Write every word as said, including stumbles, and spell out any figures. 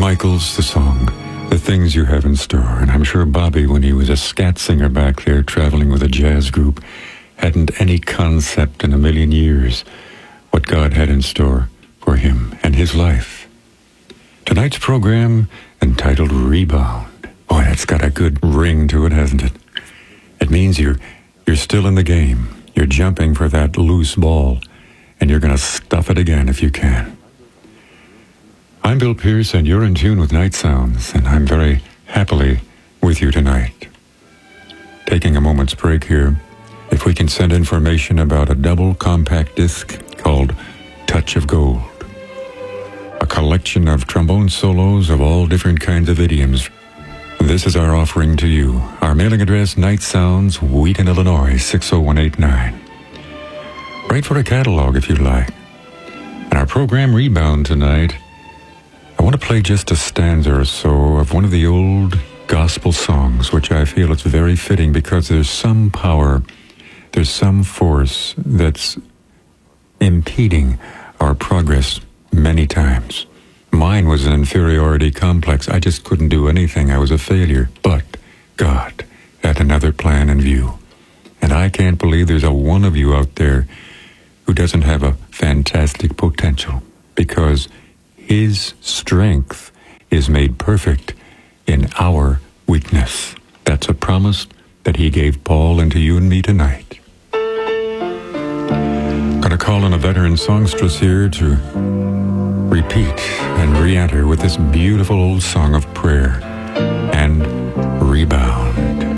Michael's the song, The Things You Have in Store. And I'm sure Bobby, when he was a scat singer back there traveling with a jazz group, hadn't any concept in a million years what God had in store for him and his life. Tonight's program, entitled Rebound. Boy, that's got a good ring to it, hasn't it? It means you're, you're still in the game. You're jumping for that loose ball, and you're going to stuff it again if you can. I'm Bill Pierce, and you're in tune with Night Sounds, and I'm very happily with you tonight. Taking a moment's break here, if we can send information about a double compact disc called Touch of Gold. A collection of trombone solos of all different kinds of idioms. This is our offering to you. Our mailing address, Night Sounds, Wheaton, Illinois, six oh one eight nine. Write for a catalog if you'd like. And our program Rebound tonight, I want to play just a stanza or so of one of the old gospel songs, which I feel it's very fitting because there's some power, there's some force that's impeding our progress many times. Mine was an inferiority complex. I just couldn't do anything. I was a failure. But God had another plan in view. And I can't believe there's a one of you out there who doesn't have a fantastic potential, because His strength is made perfect in our weakness. That's a promise that He gave Paul and to you and me tonight. Gonna call on a veteran songstress here to repeat and re-enter with this beautiful old song of prayer and rebound.